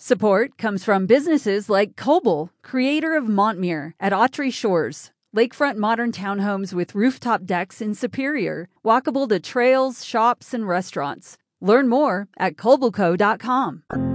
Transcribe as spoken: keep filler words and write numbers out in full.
Support comes from businesses like Koble, creator of Montmere at Autry Shores, lakefront modern townhomes with rooftop decks in Superior, walkable to trails, shops, and restaurants. Learn more at kobleco dot com.